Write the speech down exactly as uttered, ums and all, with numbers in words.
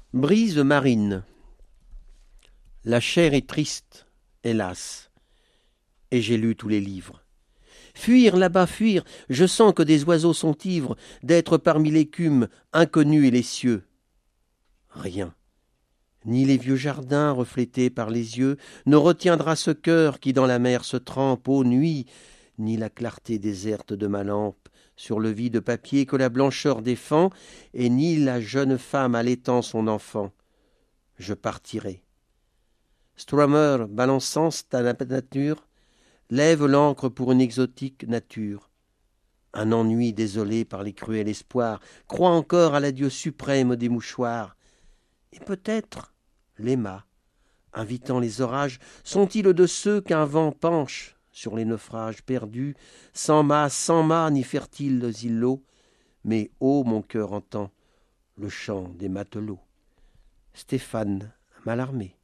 Brise marine. La chair est triste, hélas, et j'ai lu tous les livres. Fuir là-bas, fuir, je sens que des oiseaux sont ivres d'être parmi l'écume, inconnue et les cieux. Rien, ni les vieux jardins reflétés par les yeux, ne retiendra ce cœur qui dans la mer se trempe aux nuits, ni la clarté déserte de ma lampe sur le vide papier que la blancheur défend, et ni la jeune femme allaitant son enfant. Je partirai. Strummer, balançant ta nature, lève l'ancre pour une exotique nature. Un ennui désolé par les cruels espoirs croit encore à l'adieu suprême des mouchoirs. Et peut-être les mâts, invitant les orages, sont-ils de ceux qu'un vent penche sur les naufrages perdus, sans mâts, sans mâts, ni fertiles îlots, mais ô mon cœur entend le chant des matelots. Stéphane Mallarmé.